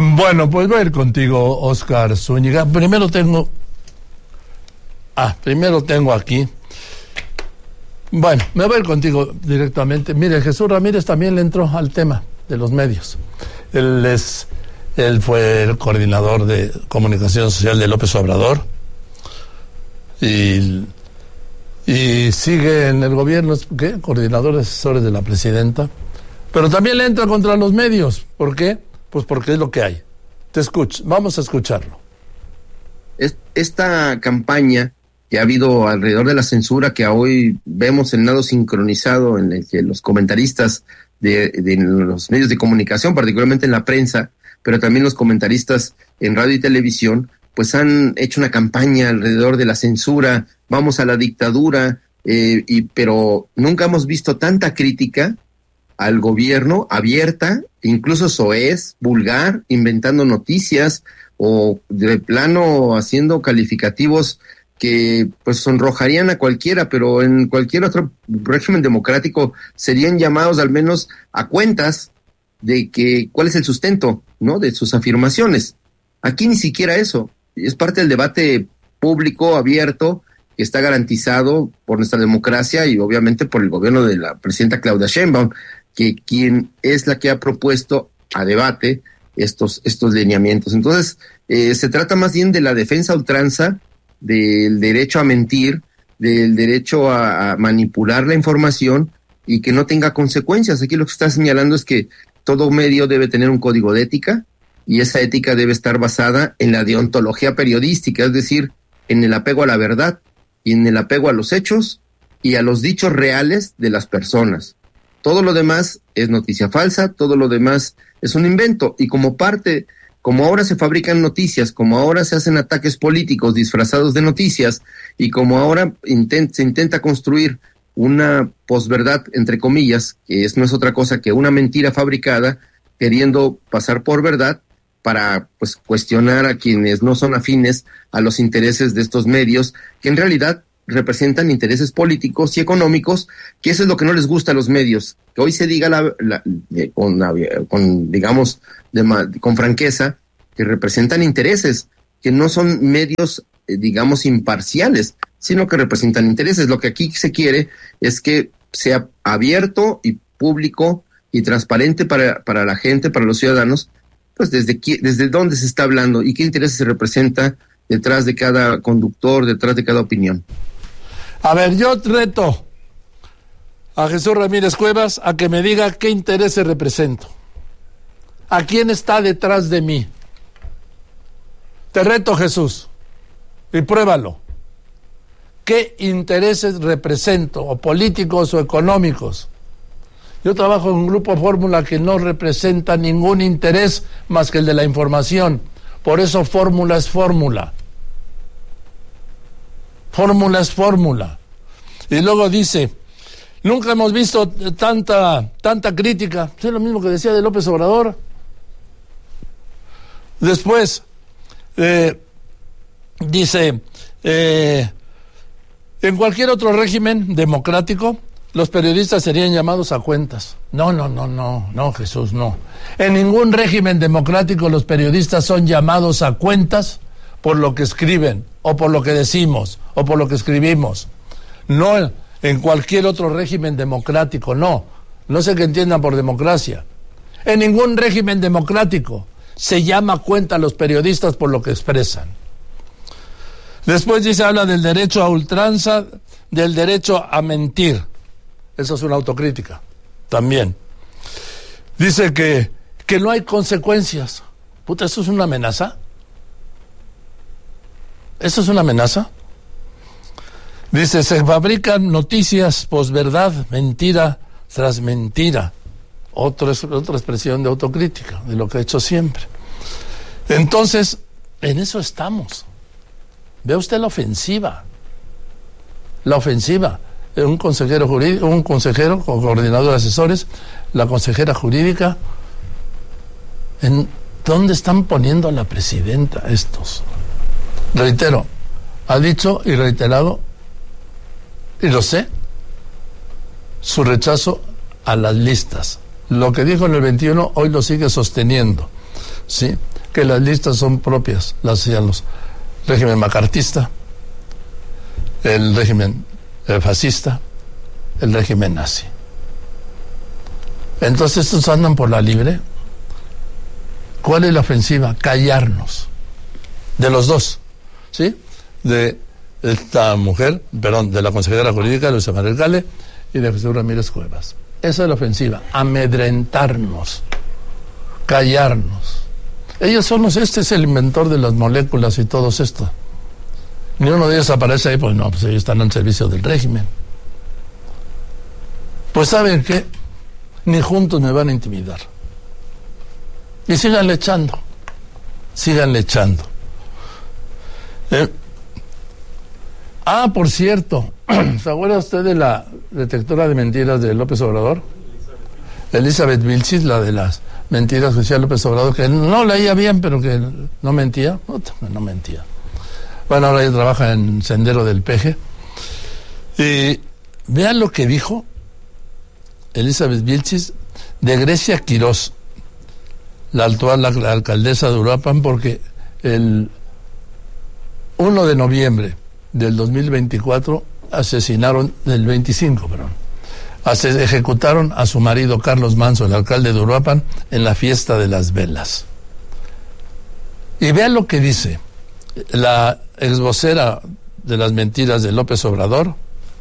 Bueno, pues voy a ir contigo, Óscar Zúñiga. Primero tengo aquí. Bueno, me voy a ir contigo directamente. Mire, Jesús Ramírez también le entró al tema de los medios. Él fue el coordinador de comunicación social de López Obrador y sigue en el gobierno, ¿qué? Coordinador de asesores de la presidenta. Pero también le entra contra los medios. ¿Por qué? Pues porque es lo que hay. Vamos a escucharlo. Esta campaña que ha habido alrededor de la censura, que hoy vemos en lado sincronizado en el que los comentaristas de los medios de comunicación, particularmente en la prensa, pero también los comentaristas en radio y televisión, pues han hecho una campaña alrededor de la censura, vamos a la dictadura, pero nunca hemos visto tanta crítica al gobierno abierta, incluso soez, vulgar, inventando noticias o de plano haciendo calificativos que pues sonrojarían a cualquiera, pero en cualquier otro régimen democrático serían llamados al menos a cuentas de que cuál es el sustento, ¿no?, de sus afirmaciones. Aquí ni siquiera eso. Es parte del debate público abierto que está garantizado por nuestra democracia y obviamente por el gobierno de la presidenta Claudia Sheinbaum, que quien es la que ha propuesto a debate estos lineamientos. Entonces, se trata más bien de la defensa a ultranza del derecho a mentir, del derecho a manipular la información y que no tenga consecuencias. Aquí lo que está señalando es que todo medio debe tener un código de ética y esa ética debe estar basada en la deontología periodística, es decir, en el apego a la verdad y en el apego a los hechos y a los dichos reales de las personas. Todo lo demás es noticia falsa, todo lo demás es un invento y como ahora se fabrican noticias, como ahora se hacen ataques políticos disfrazados de noticias y como ahora se intenta construir una posverdad, entre comillas, que no es otra cosa que una mentira fabricada, queriendo pasar por verdad para pues cuestionar a quienes no son afines a los intereses de estos medios, que en realidad representan intereses políticos y económicos, que eso es lo que no les gusta a los medios, que hoy se diga con franqueza, que representan intereses, que no son medios, imparciales, sino que representan intereses. Lo que aquí se quiere es que sea abierto y público y transparente para la gente, para los ciudadanos, pues desde dónde se está hablando y qué intereses se representa detrás de cada conductor, detrás de cada opinión. A ver, yo reto a Jesús Ramírez Cuevas a que me diga qué intereses represento. ¿A quién está detrás de mí? Te reto, Jesús, y pruébalo. ¿Qué intereses represento, o políticos o económicos? Yo trabajo en un grupo Fórmula que no representa ningún interés más que el de la información. Por eso fórmula es fórmula. Fórmula es fórmula. Y luego dice, nunca hemos visto tanta crítica. Es lo mismo que decía de López Obrador. Después, dice, en cualquier otro régimen democrático, los periodistas serían llamados a cuentas. No, Jesús, no. En ningún régimen democrático los periodistas son llamados a cuentas por lo que escriben, o por lo que decimos, o por lo que escribimos. No en cualquier otro régimen democrático, no. No sé qué entiendan por democracia. En ningún régimen democrático se llama a cuenta a los periodistas por lo que expresan. Después dice, habla del derecho a ultranza, del derecho a mentir. Eso es una autocrítica, también. Dice que no hay consecuencias. Puta, ¿eso es una amenaza? ¿Eso es una amenaza? Dice, se fabrican noticias posverdad, mentira tras mentira. Otra expresión de autocrítica, de lo que he hecho siempre. Entonces, en eso estamos. Ve usted la ofensiva. La ofensiva. Un consejero jurídico, un consejero o coordinador de asesores, la consejera jurídica. ¿En dónde están poniendo a la presidenta estos? Reitero, ha dicho y reiterado, y lo sé, su rechazo a las listas. Lo que dijo en el 21 hoy lo sigue sosteniendo, ¿sí? que las listas son propias, las hacían los régimen macartista, el régimen fascista, el régimen nazi. Entonces estos andan por la libre. ¿Cuál es la ofensiva? Callarnos. De los dos, ¿sí? De esta mujer, perdón, de la consejera jurídica, Luisa María Gale, y de Jesús Ramírez Cuevas. Esa es la ofensiva, amedrentarnos, callarnos. Ellos son este es el inventor de las moléculas y todo esto. Ni uno de ellos aparece ahí, pues no, pues ellos están al servicio del régimen. Pues ¿saben qué? Ni juntos me van a intimidar. Y síganle echando. Síganle echando. Por cierto, ¿se acuerda usted de la detectora de mentiras de López Obrador? Elizabeth Vilchis, la de las mentiras que decía López Obrador, que no leía bien, pero que no mentía. No mentía. Bueno, ahora ella trabaja en Sendero del Peje. Y vean lo que dijo Elizabeth Vilchis de Grecia Quirós, la actual alcaldesa de Uruapan, porque el 1 de noviembre del 2024 ejecutaron a su marido Carlos Manso, el alcalde de Uruapan, en la fiesta de las velas. Y vean lo que dice la exvocera de las mentiras de López Obrador,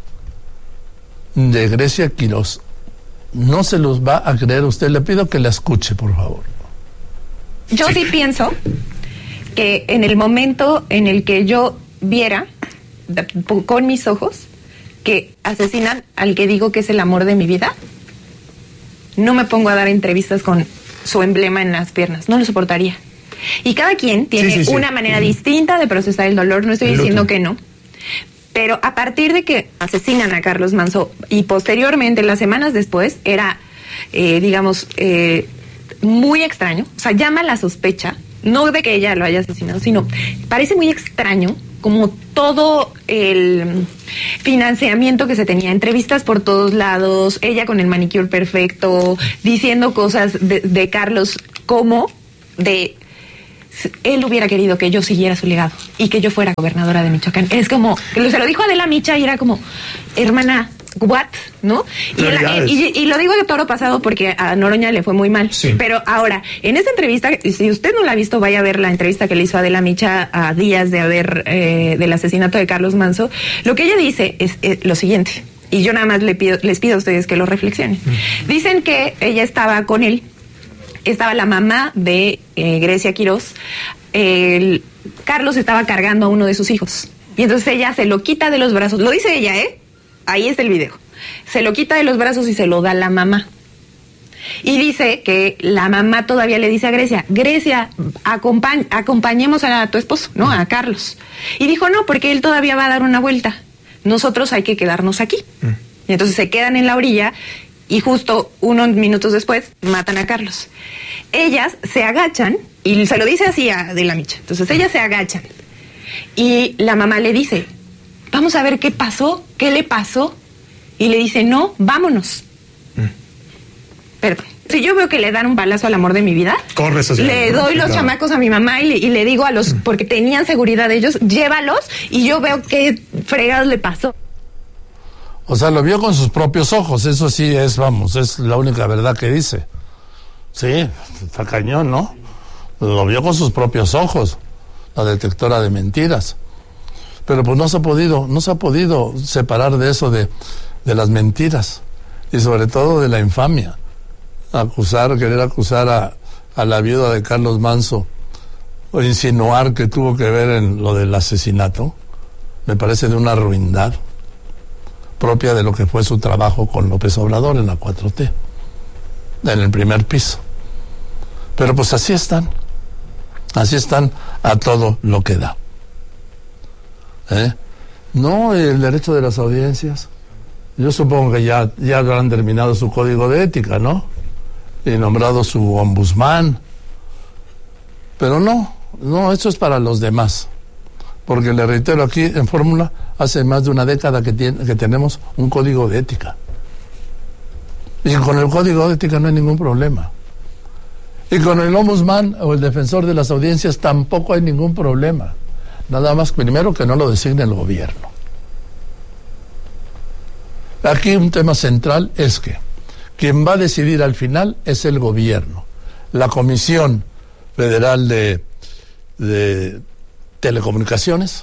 de Grecia Quirós. No se los va a creer usted, le pido que la escuche, por favor. Yo sí pienso que en el momento en el que yo viera con mis ojos que asesinan al que digo que es el amor de mi vida, no me pongo a dar entrevistas con su emblema en las piernas, no lo soportaría. Y cada quien tiene una manera distinta de procesar el dolor, no estoy diciendo que no. Pero a partir de que asesinan a Carlos Manso y posteriormente, las semanas después, era, muy extraño. O sea, llama la sospecha, no de que ella lo haya asesinado, sino parece muy extraño como todo el financiamiento que se tenía, entrevistas por todos lados, ella con el manicure perfecto, diciendo cosas de Carlos como de... él hubiera querido que yo siguiera su legado y que yo fuera gobernadora de Michoacán. Es como, se lo dijo Adela Micha y era como, hermana, what, ¿no? Y lo digo de toro pasado porque a Noroña le fue muy mal. Sí. Pero ahora, en esta entrevista, si usted no la ha visto, vaya a ver la entrevista que le hizo Adela Micha a días de del asesinato de Carlos Manso. Lo que ella dice es lo siguiente, y yo nada más les pido a ustedes que lo reflexionen. Dicen que ella estaba con él, estaba la mamá de Grecia Quirós, Carlos estaba cargando a uno de sus hijos, y entonces ella se lo quita de los brazos, lo dice ella, ahí está el video, se lo quita de los brazos y se lo da a la mamá, y dice que la mamá todavía le dice a Grecia, acompañemos a tu esposo, ¿no? A Carlos, y dijo no, porque él todavía va a dar una vuelta, nosotros hay que quedarnos aquí, y entonces se quedan en la orilla. Y justo unos minutos después matan a Carlos. Ellas se agachan, y se lo dice así a Adela Micha. Entonces ellas se agachan. Y la mamá le dice, vamos a ver qué pasó, qué le pasó. Y le dice, no, vámonos. Perdón. Si yo veo que le dan un balazo al amor de mi vida, le doy los chamacos a mi mamá y le digo a los, porque tenían seguridad de ellos, llévalos, y yo veo qué fregados le pasó. O sea, lo vio con sus propios ojos, eso sí es, es la única verdad que dice. Sí, está cañón, ¿no? Lo vio con sus propios ojos, la detectora de mentiras. Pero pues no se ha podido separar de eso, de las mentiras, y sobre todo de la infamia. Querer acusar a la viuda de Carlos Manso, o insinuar que tuvo que ver en lo del asesinato, me parece de una ruindad propia de lo que fue su trabajo con López Obrador en la 4T, en el primer piso. Pero pues así están a todo lo que da. No, el derecho de las audiencias, yo supongo que ya habrán terminado su código de ética, ¿no? Y nombrado su ombudsman. Pero no, eso es para los demás. Porque le reitero aquí en Fórmula, hace más de una década que tenemos un código de ética. Y con el código de ética no hay ningún problema. Y con el ombudsman o el defensor de las audiencias tampoco hay ningún problema. Nada más, primero, que no lo designe el gobierno. Aquí un tema central es que quien va a decidir al final es el gobierno. La Comisión Federal de Telecomunicaciones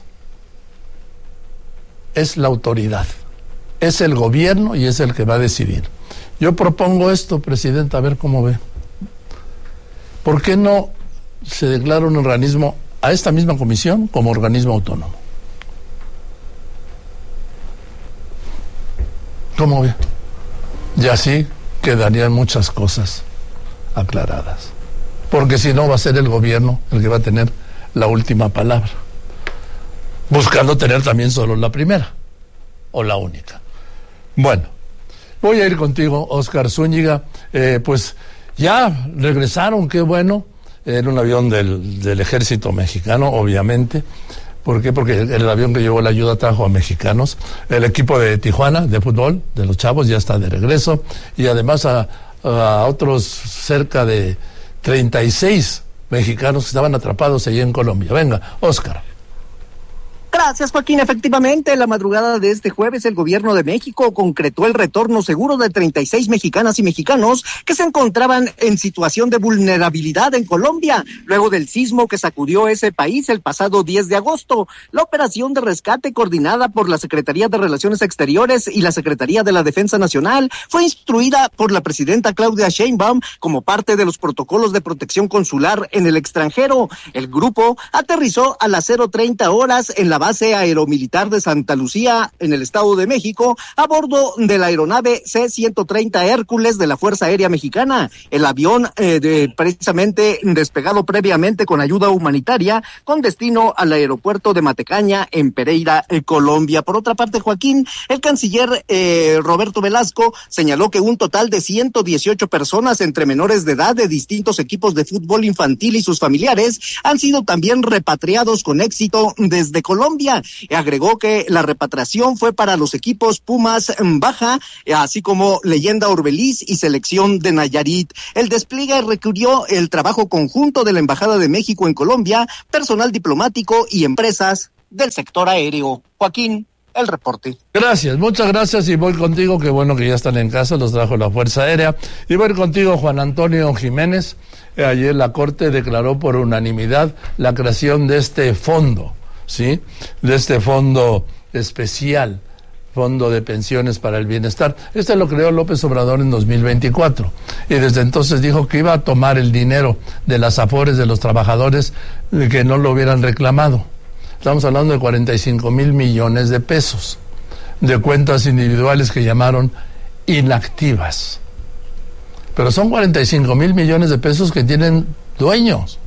es la autoridad, es el gobierno y es el que va a decidir. Yo propongo esto, Presidenta, a ver cómo ve. ¿Por qué no se declara un organismo, a esta misma comisión, como organismo autónomo? ¿Cómo ve? Y así quedarían muchas cosas aclaradas. Porque si no, va a ser el gobierno el que va a tener la última palabra, buscando tener también solo la primera o la única. Bueno, voy a ir contigo, Óscar Zúñiga. Pues ya regresaron, qué bueno, en un avión del ejército mexicano, obviamente. ¿Por qué? Porque el avión que llevó la ayuda trajo a mexicanos. El equipo de Tijuana, de fútbol, de los chavos, ya está de regreso. Y además a otros cerca de 36 mexicanos que estaban atrapados allí en Colombia. Venga, Óscar. Gracias, Joaquín. Efectivamente, en la madrugada de este jueves, el gobierno de México concretó el retorno seguro de 36 mexicanas y mexicanos que se encontraban en situación de vulnerabilidad en Colombia, luego del sismo que sacudió ese país el pasado 10 de agosto. La operación de rescate, coordinada por la Secretaría de Relaciones Exteriores y la Secretaría de la Defensa Nacional, fue instruida por la presidenta Claudia Sheinbaum como parte de los protocolos de protección consular en el extranjero. El grupo aterrizó a las 0:30 horas en la base aeromilitar de Santa Lucía, en el Estado de México, a bordo de la aeronave C-130 Hércules de la Fuerza Aérea Mexicana. El avión precisamente despegado previamente con ayuda humanitaria con destino al aeropuerto de Matecaña en Pereira, Colombia. Por otra parte, Joaquín, el canciller Roberto Velasco señaló que un total de 118 personas entre menores de edad de distintos equipos de fútbol infantil y sus familiares han sido también repatriados con éxito desde Colombia. Agregó que la repatriación fue para los equipos Pumas Baja, así como Leyenda Orbeliz y Selección de Nayarit. El despliegue requirió el trabajo conjunto de la Embajada de México en Colombia, personal diplomático y empresas del sector aéreo. Joaquín, el reporte. Gracias, muchas gracias, y voy contigo, qué bueno que ya están en casa, los trajo la Fuerza Aérea. Y voy contigo, Juan Antonio Jiménez. Ayer la Corte declaró por unanimidad la creación de este fondo, ¿sí? De este fondo especial, Fondo de Pensiones para el Bienestar. Este lo creó López Obrador en 2024 y desde entonces dijo que iba a tomar el dinero de las afores de los trabajadores que no lo hubieran reclamado. Estamos hablando de 45,000 millones de pesos de cuentas individuales que llamaron inactivas. Pero son 45,000 millones de pesos que tienen dueños,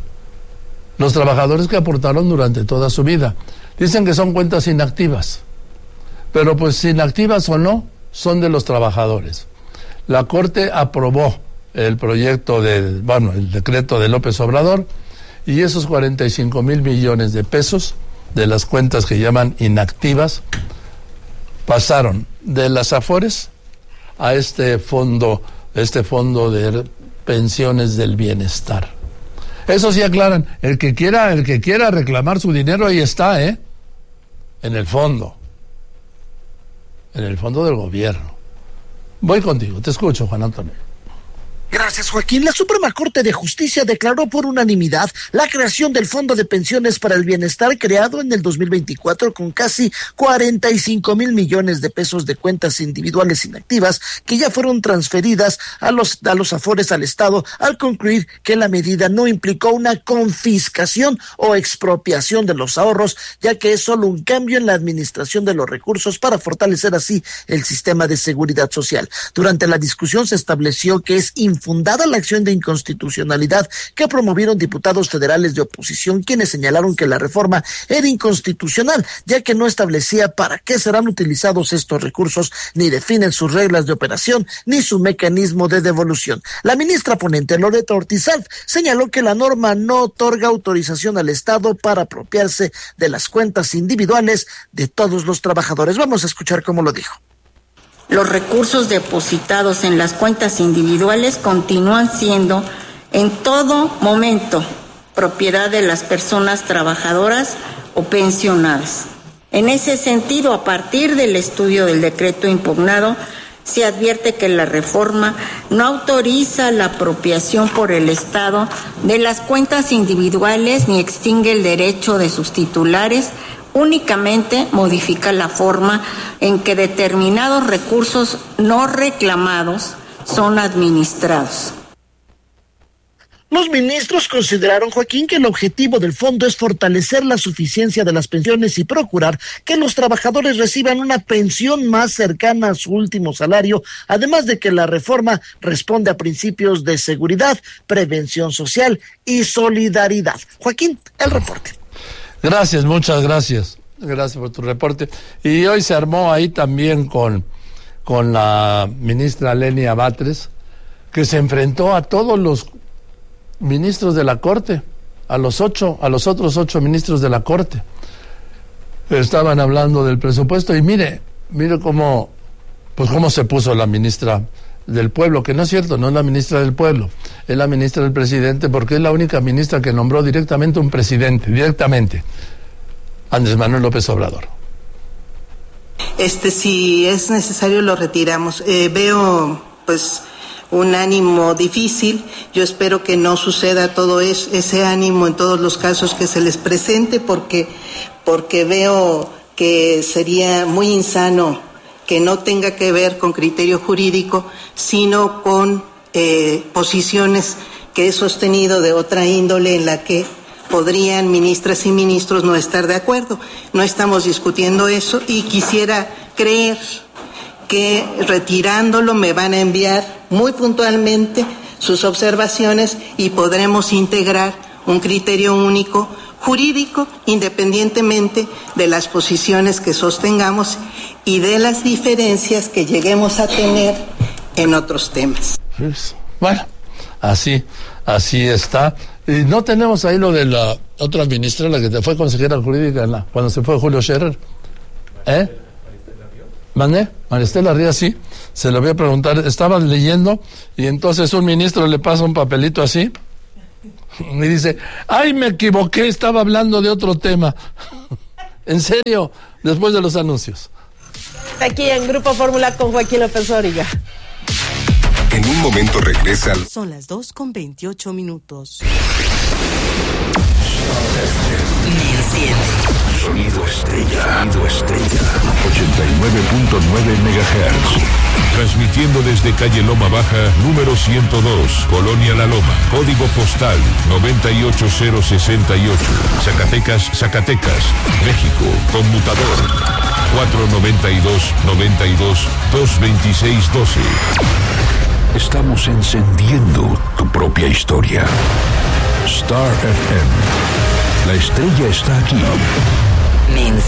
los trabajadores que aportaron durante toda su vida. Dicen que son cuentas inactivas, pero pues inactivas o no, son de los trabajadores. La Corte aprobó el proyecto el decreto de López Obrador, y esos 45,000 millones de pesos de las cuentas que llaman inactivas pasaron de las afores a este fondo de pensiones del bienestar. Eso sí aclaran, el que quiera reclamar su dinero, ahí está, en el fondo del gobierno. Voy contigo, te escucho, Juan Antonio. Gracias, Joaquín. La Suprema Corte de Justicia declaró por unanimidad la creación del Fondo de Pensiones para el Bienestar, creado en el 2024 con casi 45,000 millones de pesos de cuentas individuales inactivas que ya fueron transferidas a los afores al Estado, al concluir que la medida no implicó una confiscación o expropiación de los ahorros, ya que es solo un cambio en la administración de los recursos para fortalecer así el sistema de seguridad social. Durante la discusión se estableció que es infundada la acción de inconstitucionalidad que promovieron diputados federales de oposición, quienes señalaron que la reforma era inconstitucional, ya que no establecía para qué serán utilizados estos recursos, ni definen sus reglas de operación, ni su mecanismo de devolución. La ministra ponente, Loreto Ortiz Alf, señaló que la norma no otorga autorización al Estado para apropiarse de las cuentas individuales de todos los trabajadores. Vamos a escuchar cómo lo dijo. Los recursos depositados en las cuentas individuales continúan siendo en todo momento propiedad de las personas trabajadoras o pensionadas. En ese sentido, a partir del estudio del decreto impugnado, se advierte que la reforma no autoriza la apropiación por el Estado de las cuentas individuales ni extingue el derecho de sus titulares, únicamente modifica la forma en que determinados recursos no reclamados son administrados. Los ministros consideraron, Joaquín, que el objetivo del fondo es fortalecer la suficiencia de las pensiones y procurar que los trabajadores reciban una pensión más cercana a su último salario, además de que la reforma responde a principios de seguridad, prevención social y solidaridad. Joaquín, el reporte. Gracias, muchas gracias. Gracias por tu reporte. Y hoy se armó ahí también con la ministra Lenia Batres, que se enfrentó a todos los ministros de la Corte, a los otros 8 ministros de la Corte. Estaban hablando del presupuesto y mire cómo se puso la ministra del Pueblo, que no es cierto, no es la ministra del Pueblo, es la ministra del presidente, porque es la única ministra que nombró directamente un presidente, Andrés Manuel López Obrador. Si es necesario lo retiramos. Veo un ánimo difícil. Yo espero que no suceda todo ese ánimo en todos los casos que se les presente, porque veo que sería muy insano que no tenga que ver con criterio jurídico, sino con posiciones que he sostenido de otra índole en la que podrían ministras y ministros no estar de acuerdo. No estamos discutiendo eso y quisiera creer que retirándolo me van a enviar muy puntualmente sus observaciones y podremos integrar un criterio único jurídico independientemente de las posiciones que sostengamos y de las diferencias que lleguemos a tener en otros temas. Bueno, así está. Y no tenemos ahí lo de la otra ministra, la que te fue consejera jurídica cuando se fue Julio Scherer. Maristela Ríos, sí, se lo voy a preguntar. Estaba leyendo y entonces un ministro le pasa un papelito así y dice, ¡ay, me equivoqué! Estaba hablando de otro tema. En serio, después de los anuncios. Aquí en Grupo Fórmula con Joaquín López Dóriga. En un momento regresa. Son las 2:28. Me enciende. Sonido estrella. 89.9 MHz. Transmitiendo desde calle Loma Baja, número 102, Colonia La Loma. Código postal 98068. Zacatecas, México. Conmutador 492-92-226-12. Estamos encendiendo tu propia historia. Star FM. La estrella está aquí. Me enciende.